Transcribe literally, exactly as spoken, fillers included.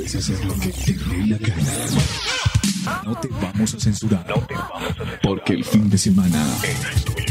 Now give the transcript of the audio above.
Puedes hacer lo que te dé la gana. No te vamos a censurar. No te vamos a censurar. Porque el fin de semana es tuyo.